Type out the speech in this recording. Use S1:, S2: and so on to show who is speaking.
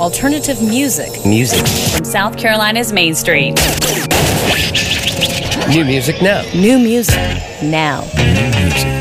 S1: alternative music.
S2: Music.
S3: From South Carolina's Main Street.
S2: New music now.
S1: New music now.
S2: New music.